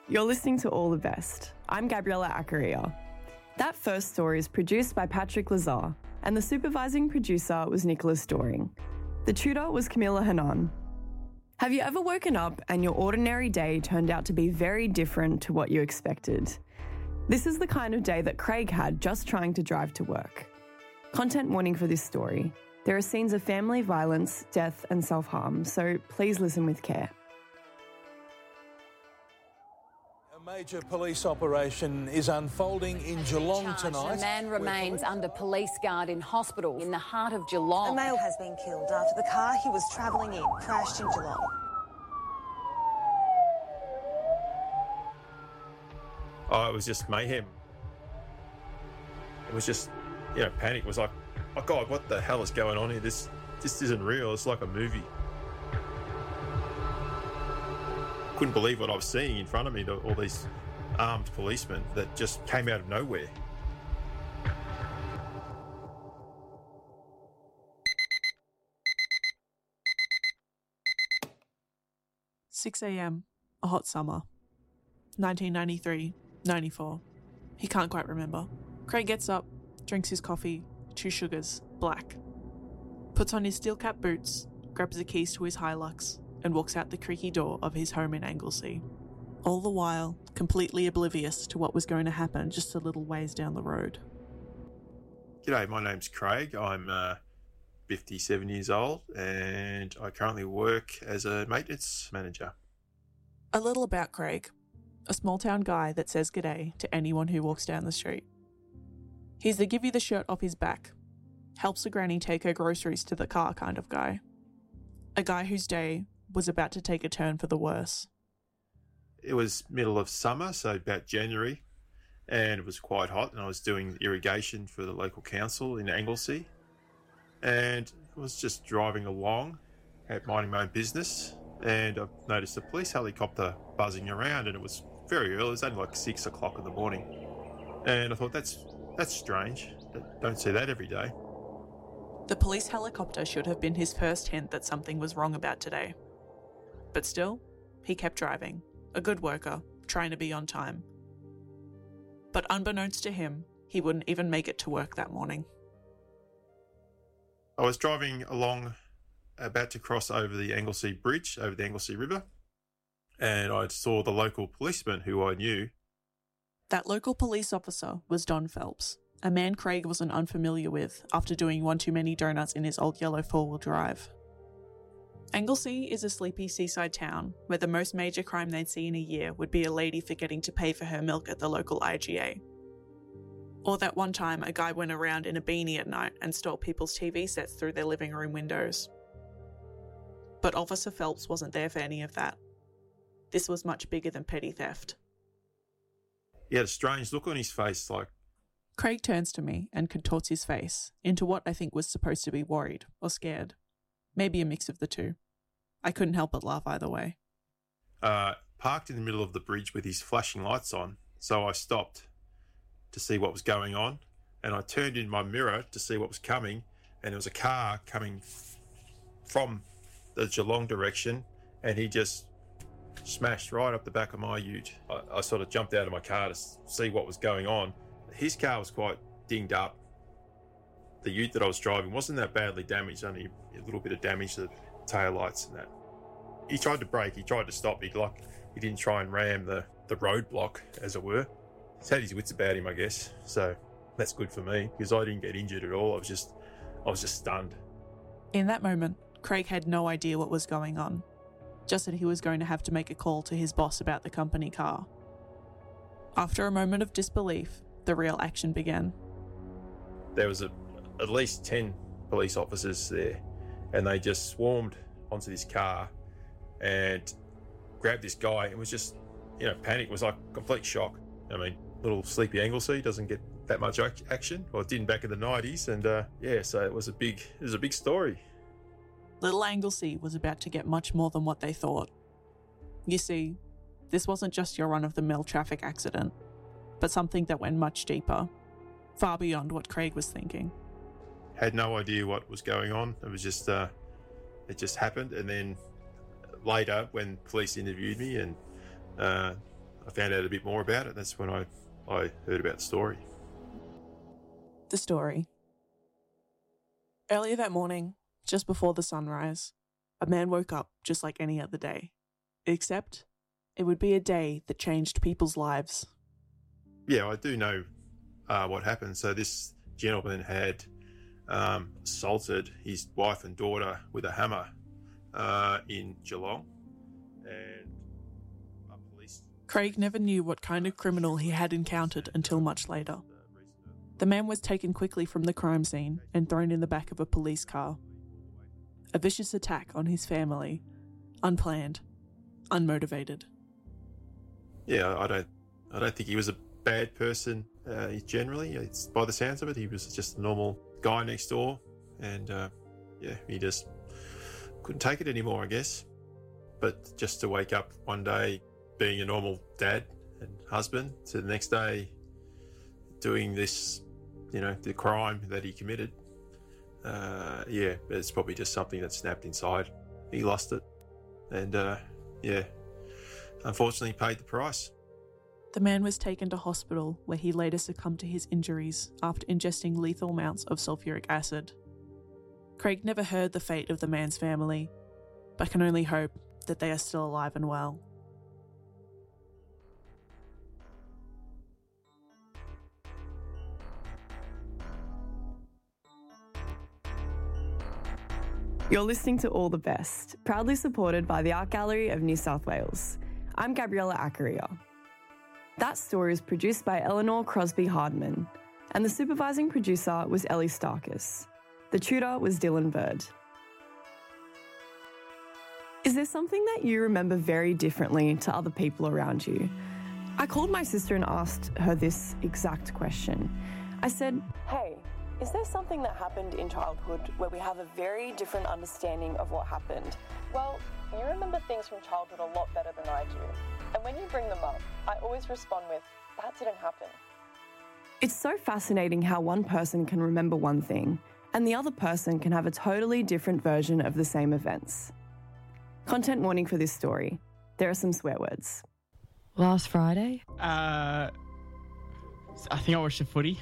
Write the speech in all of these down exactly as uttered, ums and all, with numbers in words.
You're listening to All the Best. I'm Gabriella Accaria. That first story is produced by Patrick Lazar, and the supervising producer was Nicholas Doring. The tutor was Camilla Hanan. Have you ever woken up and your ordinary day turned out to be very different to what you expected? This is the kind of day that Craig had just trying to drive to work. Content warning for this story. There are scenes of family violence, death and self-harm, so please listen with care. A major police operation is unfolding in Geelong Charged. tonight. A man remains under police guard in hospital in the heart of Geelong. A male has been killed after the car he was travelling in crashed in Geelong. Oh, it was just mayhem. It was just, you know, panic. It was like, oh God, what the hell is going on here? This, this isn't real. It's like a movie. Couldn't believe what I was seeing in front of me, all these armed policemen that just came out of nowhere. six a.m, a hot summer. nineteen ninety-three, ninety-four. He can't quite remember. Craig gets up, drinks his coffee, two sugars, black. Puts on his steel-cap boots, grabs the keys to his Hilux, and walks out the creaky door of his home in Anglesea. All the while, completely oblivious to what was going to happen just a little ways down the road. G'day, my name's Craig. I'm uh, fifty-seven years old and I currently work as a maintenance manager. A little about Craig. A small-town guy that says g'day to anyone who walks down the street. He's the give you the shirt off his back, helps a granny take her groceries to the car kind of guy. A guy whose day was about to take a turn for the worse. It was middle of summer, so about January, and it was quite hot, and I was doing irrigation for the local council in Anglesea, and I was just driving along, out minding my own business, and I noticed a police helicopter buzzing around, and it was very early. It was only like six o'clock in the morning, and I thought, that's that's strange. Don't see that every day. The police helicopter should have been his first hint that something was wrong about today. But still, he kept driving, a good worker, trying to be on time. But unbeknownst to him, he wouldn't even make it to work that morning. I was driving along, about to cross over the Anglesea Bridge, over the Anglesea River, and I saw the local policeman who I knew. That local police officer was Don Phelps, a man Craig wasn't unfamiliar with after doing one too many donuts in his old yellow four-wheel drive. Anglesea is a sleepy seaside town where the most major crime they'd see in a year would be a lady forgetting to pay for her milk at the local I G A. Or that one time a guy went around in a beanie at night and stole people's T V sets through their living room windows. But Officer Phelps wasn't there for any of that. This was much bigger than petty theft. He had a strange look on his face, like... Craig turns to me and contorts his face into what I think was supposed to be worried or scared. Maybe a mix of the two. I couldn't help but laugh either way. Uh, parked in the middle of the bridge with his flashing lights on, so I stopped to see what was going on, and I turned in my mirror to see what was coming, and there was a car coming f- from the Geelong direction, and he just smashed right up the back of my ute. I, I sort of jumped out of my car to see what was going on. His car was quite dinged up. The ute that I was driving wasn't that badly damaged, only a little bit of damage to the taillights and that. He tried to brake, he tried to stop, he like he didn't try and ram the, the roadblock, as it were. He's had his wits about him, I guess, so that's good for me, because I didn't get injured at all. I was just I was just stunned. In that moment, Craig had no idea what was going on, just that he was going to have to make a call to his boss about the company car. After a moment of disbelief, the real action began. There was a, at least ten police officers there, and they just swarmed onto this car and grabbed this guy. It was just, you know, panic. It was like complete shock. I mean, little sleepy Anglesea doesn't get that much ac- action. Well, it didn't back in the nineties, and uh, yeah, so it was a big, it was a big story. Little Anglesea was about to get much more than what they thought. You see, this wasn't just your run-of-the-mill traffic accident, but something that went much deeper, far beyond what Craig was thinking. Had no idea what was going on. It was just, uh, it just happened. And then later, when police interviewed me, and uh, I found out a bit more about it. That's when I, I heard about the story. The story. Earlier that morning, just before the sunrise, a man woke up just like any other day. Except it would be a day that changed people's lives. Yeah, I do know uh, what happened. So this gentleman had um, assaulted his wife and daughter with a hammer uh, in Geelong. And a police... Craig never knew what kind of criminal he had encountered until much later. The man was taken quickly from the crime scene and thrown in the back of a police car. A vicious attack on his family. Unplanned. Unmotivated. Yeah, I don't I don't think he was a bad person uh, generally. It's, by the sounds of it, he was just a normal guy next door. And uh, yeah, he just couldn't take it anymore, I guess. But just to wake up one day being a normal dad and husband, to the next day doing this, you know, the crime that he committed, uh, yeah, it's probably just something that snapped inside. He lost it. And uh, yeah, unfortunately paid the price. The man was taken to hospital where he later succumbed to his injuries after ingesting lethal amounts of sulfuric acid. Craig never heard the fate of the man's family, but can only hope that they are still alive and well. You're listening to All the Best, proudly supported by the Art Gallery of New South Wales. I'm Gabriella Accaria. That story is produced by Eleanor Crosby Hardman, and the supervising producer was Ellie Starkis. The tutor was Dylan Bird. Is there something that you remember very differently to other people around you? I called my sister and asked her this exact question. I said, "Hey, is there something that happened in childhood where we have a very different understanding of what happened?" Well, you remember things from childhood a lot better than I do. And when you bring them up, I always respond with, "That didn't happen." It's so fascinating how one person can remember one thing and the other person can have a totally different version of the same events. Content warning for this story. There are some swear words. Last Friday? Uh, I think I watched the footy.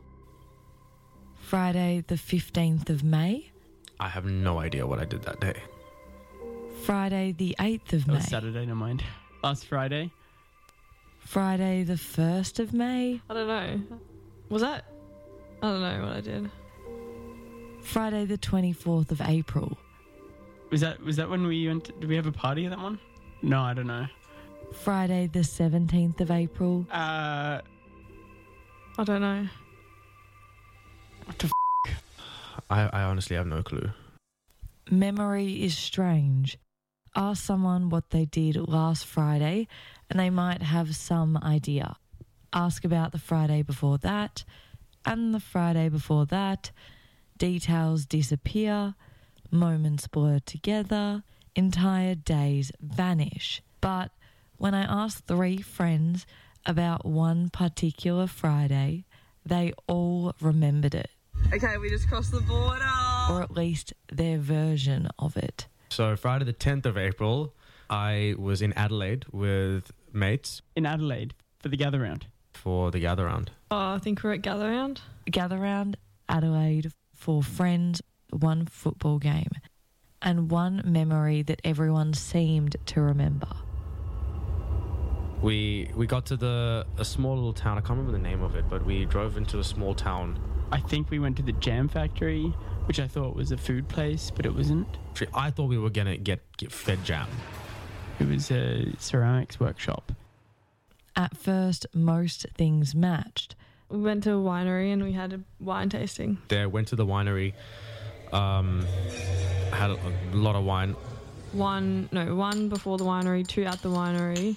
Friday the fifteenth of May? I have no idea what I did that day. Friday the eighth of It May? was Saturday, never mind. Last Friday. Friday the first of May? I don't know. Was that? I don't know what I did. Friday the twenty-fourth of April? Was that was that when we went to, did we have a party at that one? No, I don't know. Friday the seventeenth of April? Uh, I don't know. What the f***? I, I honestly have no clue. Memory is strange. Ask someone what they did last Friday and they might have some idea. Ask about the Friday before that and the Friday before that. Details disappear. Moments blur together. Entire days vanish. But when I asked three friends about one particular Friday, they all remembered it. Okay, we just crossed the border. Or at least their version of it. So Friday the tenth of April, I was in Adelaide with mates. In Adelaide for the gather round. For the gather round. Oh, I think we're at gather round. Gather round, Adelaide, for friends, one football game, and one memory that everyone seemed to remember. We we got to the a small little town. I can't remember the name of it, but we drove into a small town. I think we went to the Jam Factory, which I thought was a food place, but it wasn't. I thought we were gonna get, get fed jam. It was a ceramics workshop. At first, most things matched. We went to a winery and we had a wine tasting. There, went to the winery. Um, had a, a lot of wine. One, no, one before the winery, two at the winery,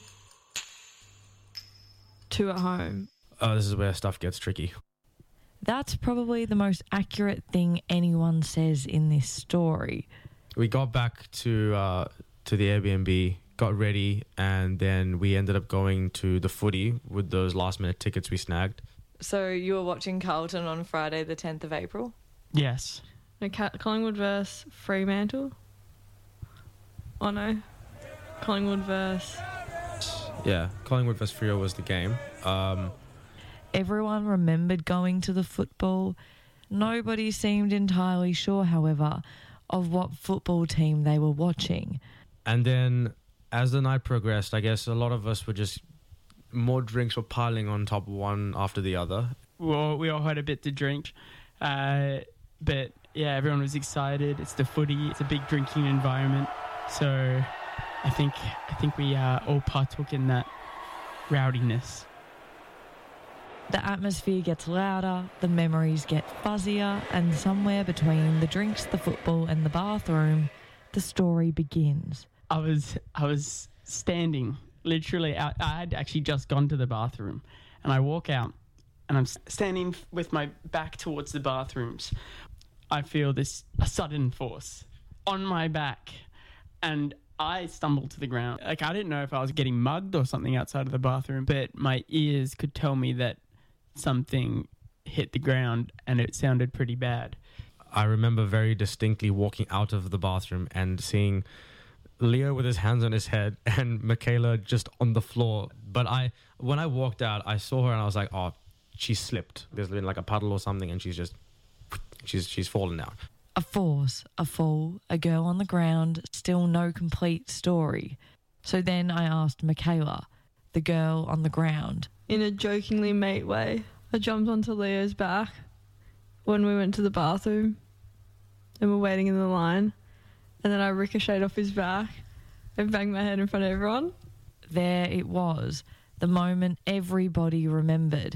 two at home. Uh, this is where stuff gets tricky. That's probably the most accurate thing anyone says in this story. We got back to uh, to the Airbnb, got ready, and then we ended up going to the footy with those last minute tickets we snagged. So you were watching Carlton on Friday the tenth of April? Yes. No, Collingwood versus Fremantle? Oh no. Collingwood versus... Yeah, Collingwood versus Freo was the game. Um, Everyone remembered going to the football. Nobody seemed entirely sure, however, of what football team they were watching. And then as the night progressed, I guess a lot of us were just, more drinks were piling on top one after the other. Well, we all had a bit to drink. Uh, but yeah, everyone was excited. It's the footy. It's a big drinking environment. So I think I think we uh, all partook in that rowdiness. The atmosphere gets louder, the memories get fuzzier, and somewhere between the drinks, the football, and the bathroom, the story begins. I was I was standing literally out. I had actually just gone to the bathroom, and I walk out, and I'm standing with my back towards the bathrooms. I feel this a sudden force on my back, and I stumbled to the ground. Like, I didn't know if I was getting mugged or something outside of the bathroom, but my ears could tell me that something hit the ground, and it sounded pretty bad. I remember very distinctly walking out of the bathroom and seeing Leo with his hands on his head and Michaela just on the floor. But I, when I walked out, I saw her and I was like, oh, she slipped. There's been like a puddle or something, and she's just, she's she's fallen down. A force, a fall, a girl on the ground, still no complete story. So then I asked Michaela, the girl on the ground. In a jokingly mate way, I jumped onto Leo's back when we went to the bathroom and we're waiting in the line, and then I ricocheted off his back and banged my head in front of everyone. There it was, the moment everybody remembered.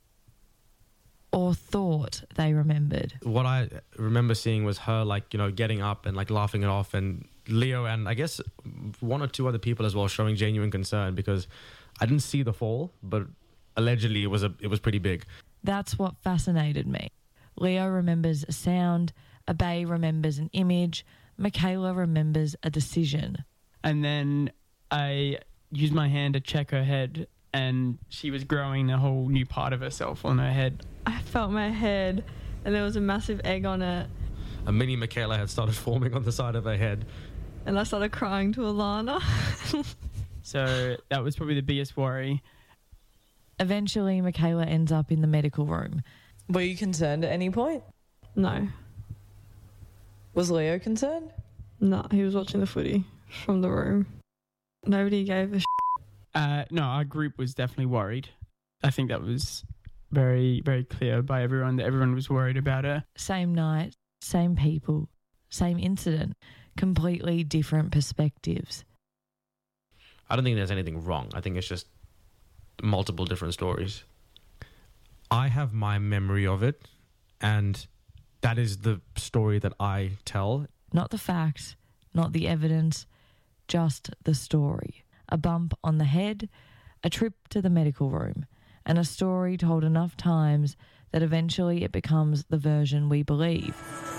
Or thought they remembered. What I remember seeing was her, like, you know, getting up and like laughing it off, and Leo and I guess one or two other people as well showing genuine concern, because I didn't see the fall, but allegedly it was a it was pretty big. That's what fascinated me. Leo remembers a sound, Abe remembers an image, Michaela remembers a decision. And then I used my hand to check her head, and she was growing a whole new part of herself on her head. I felt my head, and there was a massive egg on it. A mini Michaela had started forming on the side of her head. And I started crying to Alana. So that was probably the biggest worry. Eventually, Michaela ends up in the medical room. Were you concerned at any point? No. Was Leo concerned? No, he was watching the footy from the room. Nobody gave a shit. Uh, no, our group was definitely worried. I think that was very, very clear by everyone that everyone was worried about her. Same night, same people, same incident, completely different perspectives. I don't think there's anything wrong. I think it's just multiple different stories. I have my memory of it, and that is the story that I tell. Not the facts, not the evidence, just the story. A bump on the head, a trip to the medical room, and a story told enough times that eventually it becomes the version we believe.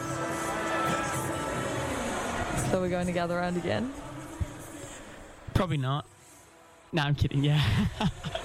So we're going to gather around again? Probably not. No, I'm kidding, yeah.